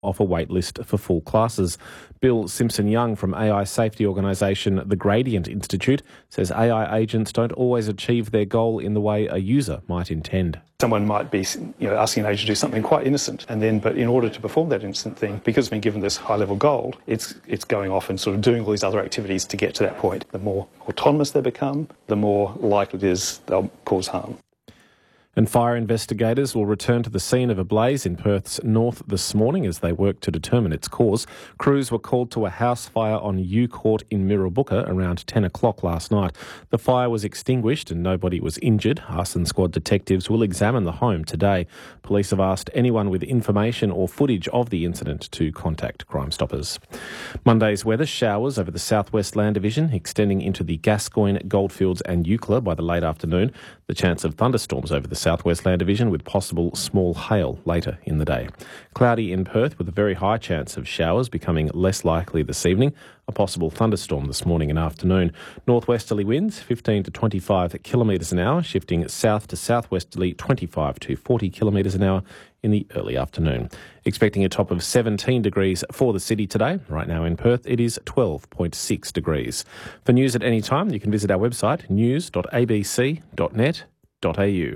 off a wait list for full classes. Bill Simpson-Young from AI safety organisation The Gradient Institute says AI agents don't always achieve their goal in the way a user might intend. Someone might be asking an agent to do something quite innocent, but in order to perform that innocent thing, because it's been given this high-level goal, it's going off and sort of doing all these other activities to get to that point. The more autonomous they become, the more likely it is they'll cause harm. And fire investigators will return to the scene of a blaze in Perth's north this morning as they work to determine its cause. Crews were called to a house fire on U Court in Mirrabooka around 10 o'clock last night. The fire was extinguished and nobody was injured. Arson squad detectives will examine the home today. Police have asked anyone with information or footage of the incident to contact Crime Stoppers. Monday's weather: showers over the southwest land division extending into the Gascoyne, Goldfields and Eucla by the late afternoon. The chance of thunderstorms over the southwest land division with possible small hail later in the day. Cloudy in Perth with a very high chance of showers becoming less likely this evening. A possible thunderstorm this morning and afternoon. Northwesterly winds 15 to 25 kilometres an hour, shifting south to southwesterly 25 to 40 kilometres an hour in the early afternoon. Expecting a top of 17 degrees for the city today. Right now in Perth it is 12.6 degrees. For news at any time you can visit our website news.abc.net.au.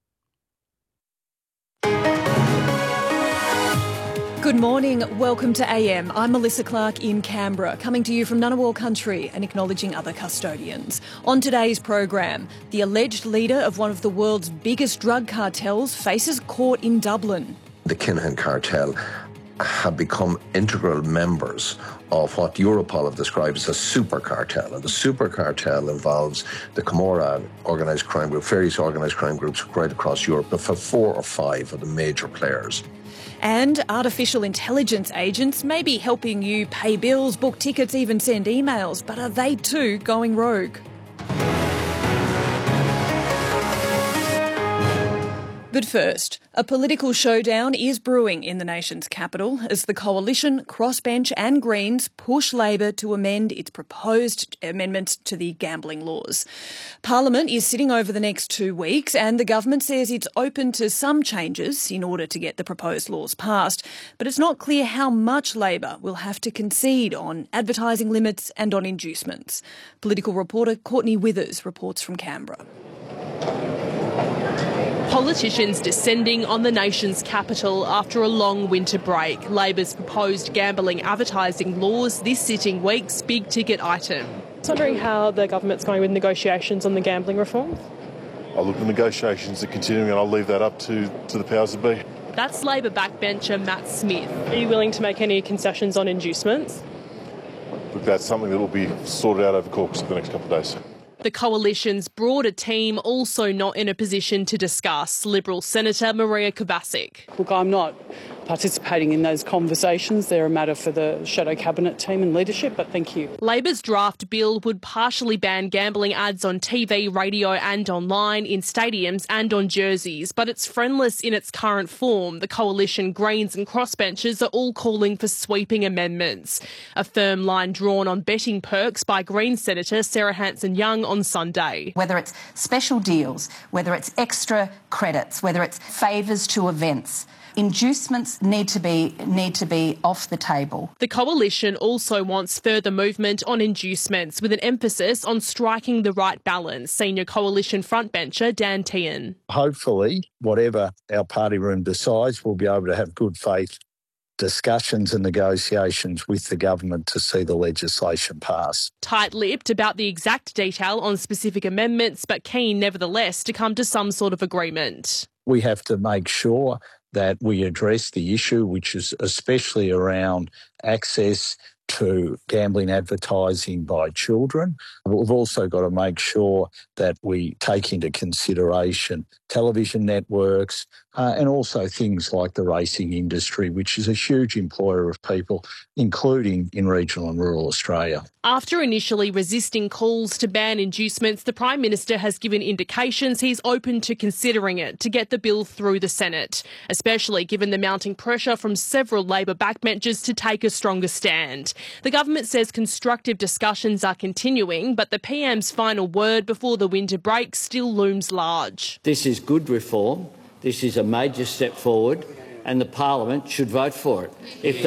Good morning, welcome to AM. I'm Melissa Clark in Canberra, coming to you from Ngunnawal country and acknowledging other custodians. On today's program, the alleged leader of one of the world's biggest drug cartels faces court in Dublin. The Kinahan cartel have become integral members of what Europol have described as a super cartel. And the super cartel involves the Camorra organised crime group, various organised crime groups right across Europe, but for 4 or 5 of the major players. And artificial intelligence agents may be helping you pay bills, book tickets, even send emails, but are they too going rogue? But first, a political showdown is brewing in the nation's capital as the Coalition, Crossbench and Greens push Labor to amend its proposed amendments to the gambling laws. Parliament is sitting over the next 2 weeks and the government says it's open to some changes in order to get the proposed laws passed, but it's not clear how much Labor will have to concede on advertising limits and on inducements. Political reporter Courtney Withers reports from Canberra. Politicians descending on the nation's capital after a long winter break. Labor's proposed gambling advertising laws this sitting week's big-ticket item. I was wondering how the government's going with negotiations on the gambling reforms. Look, the negotiations are continuing and I'll leave that up to the powers that be. That's Labor backbencher Matt Smith. Are you willing to make any concessions on inducements? Look, that's something that will be sorted out over the course of the next couple of days. The Coalition's broader team also not in a position to discuss. Liberal Senator Maria Kovacic. Look, I'm not participating in those conversations. They're a matter for the Shadow Cabinet team and leadership, but thank you. Labor's draft bill would partially ban gambling ads on TV, radio and online, in stadiums and on jerseys, but it's friendless in its current form. The Coalition, Greens and Crossbenchers are all calling for sweeping amendments. A firm line drawn on betting perks by Greens Senator Sarah Hanson-Young on Sunday. Whether it's special deals, whether it's extra credits, whether it's favours to events, inducements need to be off the table. The Coalition also wants further movement on inducements with an emphasis on striking the right balance. Senior Coalition frontbencher Dan Tehan. Hopefully, whatever our party room decides, we'll be able to have good faith discussions and negotiations with the government to see the legislation pass. Tight-lipped about the exact detail on specific amendments, but keen nevertheless to come to some sort of agreement. We have to make sure that we address the issue, which is especially around access to gambling advertising by children. We've also got to make sure that we take into consideration television networks and also things like the racing industry, which is a huge employer of people, including in regional and rural Australia. After initially resisting calls to ban inducements, the Prime Minister has given indications he's open to considering it to get the bill through the Senate, especially given the mounting pressure from several Labor backbenchers to take a stronger stand. The government says constructive discussions are continuing, but the PM's final word before the winter break still looms large. This is good reform. This is a major step forward, and the Parliament should vote for it. If